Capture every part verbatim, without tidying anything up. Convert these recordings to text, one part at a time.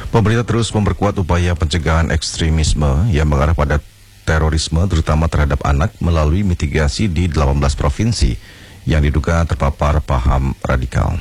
Pemerintah terus memperkuat upaya pencegahan ekstremisme yang mengarah pada terorisme terutama terhadap anak melalui mitigasi di delapan belas provinsi yang diduga terpapar paham radikal.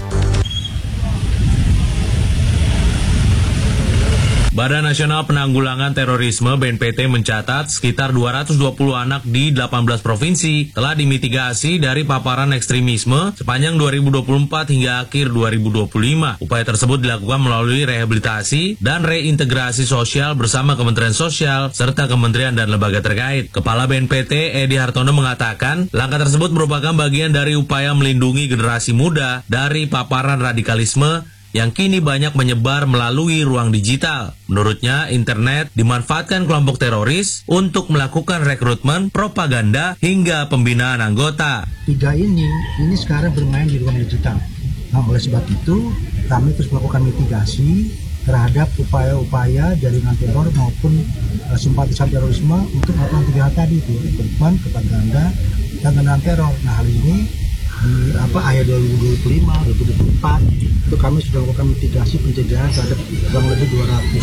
Badan Nasional Penanggulangan Terorisme B N P T mencatat sekitar dua ratus dua puluh anak di delapan belas provinsi telah dimitigasi dari paparan ekstremisme sepanjang dua ribu dua puluh empat hingga akhir dua ribu dua puluh lima. Upaya tersebut dilakukan melalui rehabilitasi dan reintegrasi sosial bersama Kementerian Sosial serta kementerian dan lembaga terkait. Kepala B N P T Edi Hartono mengatakan langkah tersebut merupakan bagian dari upaya melindungi generasi muda dari paparan radikalisme yang kini banyak menyebar melalui ruang digital. Menurutnya, internet dimanfaatkan kelompok teroris untuk melakukan rekrutmen, propaganda, hingga pembinaan anggota. Tiga ini, ini sekarang bermain di ruang digital. Nah, oleh sebab itu, kami terus melakukan mitigasi terhadap upaya-upaya jaringan teror maupun uh, simpatisan terorisme untuk melakukan tiga hal tadi, itu rekrutmen, propaganda, dan pendanaan teror. Nah, hal ini di apa akhir dua ribu dua puluh lima, dua ribu dua puluh empat itu kami sudah melakukan mitigasi pencegahan terhadap kurang lebih dua ratus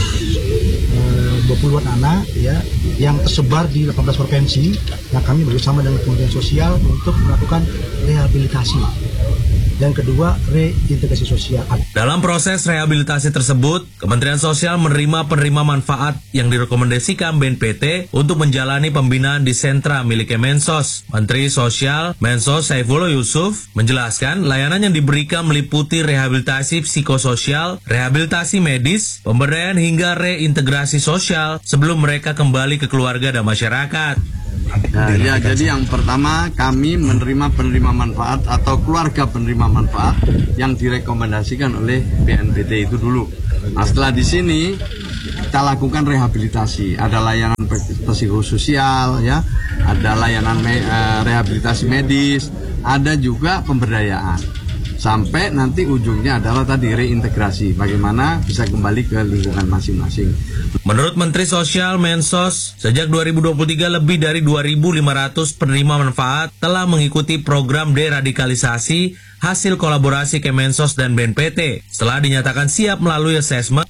dua puluhan anak ya yang tersebar di delapan belas provinsi. Nah, kami bersama dengan Kementerian Sosial untuk melakukan rehabilitasi. Yang kedua, reintegrasi sosial. Dalam proses rehabilitasi tersebut, Kementerian Sosial menerima penerima manfaat yang direkomendasikan B N P T untuk menjalani pembinaan di sentra milik Kemensos. Menteri Sosial Mensos Saifullah Yusuf menjelaskan layanan yang diberikan meliputi rehabilitasi psikososial, rehabilitasi medis, pemberdayaan hingga reintegrasi sosial sebelum mereka kembali ke keluarga dan masyarakat. Nah, ya, jadi yang pertama kami menerima penerima manfaat atau keluarga penerima manfaat yang direkomendasikan oleh B N P T itu dulu. Nah, setelah di sini kita lakukan rehabilitasi, ada layanan psikososial, ya, ada layanan me, uh, rehabilitasi medis, ada juga pemberdayaan. Sampai nanti ujungnya adalah tadi reintegrasi, bagaimana bisa kembali ke lingkungan masing-masing. Menurut Menteri Sosial Mensos, sejak dua ribu dua puluh tiga lebih dari dua ribu lima ratus penerima manfaat telah mengikuti program deradikalisasi hasil kolaborasi Kemensos dan B N P T. Setelah dinyatakan siap melalui asesmen,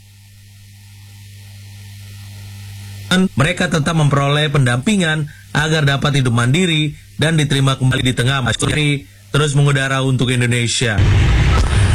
mereka tetap memperoleh pendampingan agar dapat hidup mandiri dan diterima kembali di tengah masyarakat. Terus mengudara untuk Indonesia.